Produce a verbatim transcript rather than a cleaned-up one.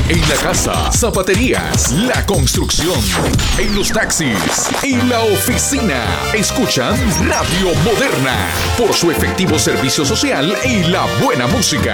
En la casa, zapaterías, la construcción, en los taxis, en la oficina. Escuchan Radio Moderna por su efectivo servicio social y la buena música.